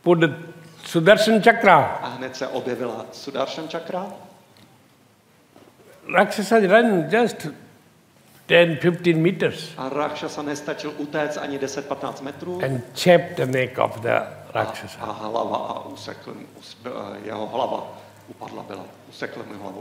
put the Sudarshan Chakra. A hned se objevila Sudarshan čakra. Rakshasa run just 10-15 meters A Rakshasa nestačil utéct ani 10-15 metrů. and chapped the neck of the Rakshasa. A hlava a jeho hlava upadla byla. Usekl mu hlavu.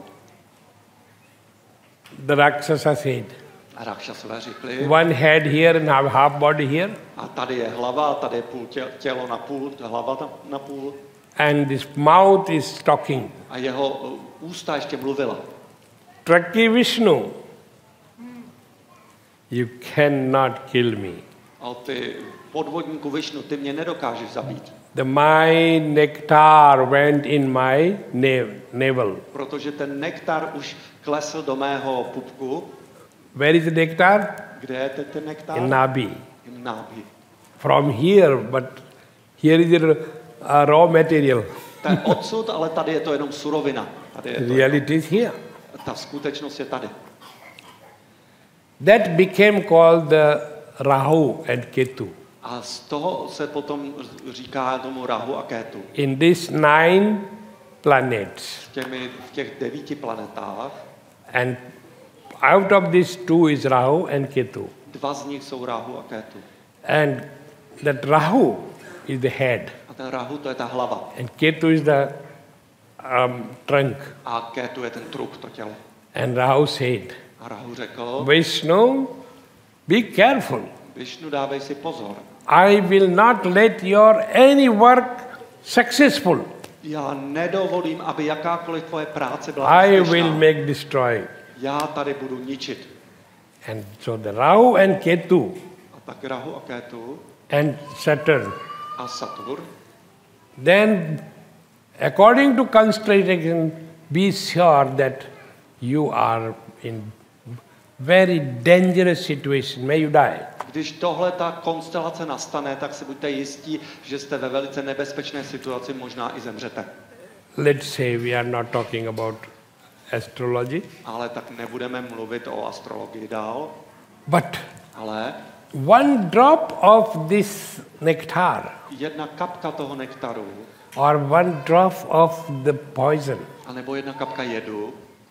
The Rakshasa said, A Rakshasové řekli, one head here and half body here, a tady je hlava, tady je půl tělo na půl, hlava na půl. and this mouth is talking. A jeho ústa ještě mluvila. Traki Vishnu, you cannot kill me. A ty podvodníku Višnu, ty mě nedokážeš zabít. My nectar went in my navel. Protože ten nektar už klesl do mého pupku. Where is the nectar? Kde je ten nektar? In Nabi. In Nabi. From here, but here is the raw material. To je odsud, ale tady je to jenom surovina. Tady je to Reality is here. ta skutečnost je tady. That became called the Rahu and Ketu. A z toho se potom říká tomu Rahu a Kétu. In these 9 planets. V těch 9 planetách. And out of these 2 is Rahu and Ketu. 2 z nich jsou Rahu a Kétu. And that Rahu is the head. A ten Rahu to je ta hlava. And Ketu is the trunk. A Kétu je ten trup, to tělo. And Rahu said, a Rahu řekl, Vishnu, be careful. Višnu, dávej si pozor. I will not let your any work successful. Já nedovolím, aby jakákoliv tvoje práce byla I úspěšná. will make destroy. Já tady budu ničit. And so the Rahu and Ketu A tak Rahu a Kétu and Saturn. a Saturn. Then, according to constellation, be sure that you are in very dangerous situation. May you die. Když tohle ta konstelace nastane, tak si buďte jistí, že jste ve velice nebezpečné situaci, možná i zemřete. Let's say we are not talking about astrology. Ale tak nebudeme mluvit o astrologii dál. But ale one drop of this nectar jedna kapka toho nektaru or one drop of the poison. anebo jedna kapka jedu.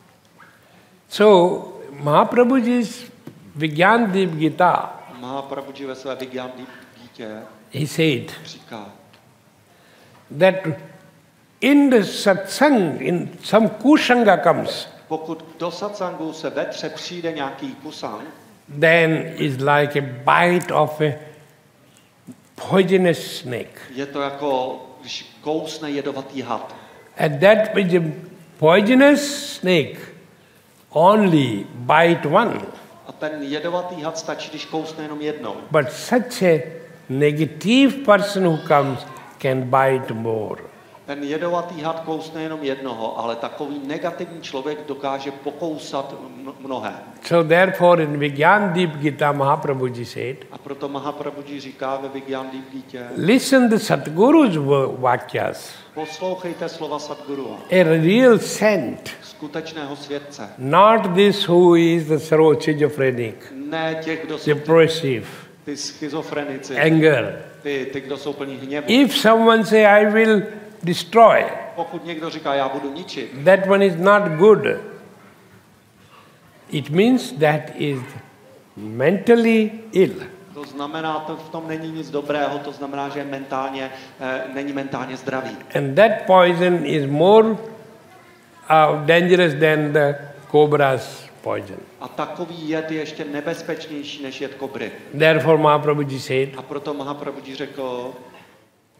So Mahaprabhuji's Vigyan Deep Gita, Mahaprabhuji ve své Vigyan Deep Gitě he said říká, that in the satsang, in some kusanga comes, pokud do satsangu se vetře přijde nějaký kusang, then is like a bite of a poisonous snake. je to jako, když kousne jedovatý had. And that is a poisonous snake only bite one. A ten jedovatý had stačí, když kousne jenom jednou. But such a negative person who comes can bite more. Ten jedovatý had kousne jenom jednoho, ale takový negativní člověk dokáže pokousat mnohé. So therefore in Vigyan Deep Gita Mahaprabhuji said, A proto Mahaprabhuji říká ve Vigyan Deep Gitě, listen the Sadguru's vakyas, poslouchejte slova Sadguru, a real saint, skutečného světce. not this who is the schizophrenic, Ne těch, kdo jsou depressive, ty schizofrenici, anger. ty, kdo jsou plní hněvu. If someone say, I will destroy, Pokud někdo říká, já budu ničit, that one is not good. It means that is mentally ill. to znamená, to v tom není nic dobrého, to znamená, že není mentálně zdravý. And that poison is more dangerous than the cobra's poison. A takový jed je ještě nebezpečnější než jed kobry. Therefore Mahaprabhuji said, A proto Mahaprabhuji řekl,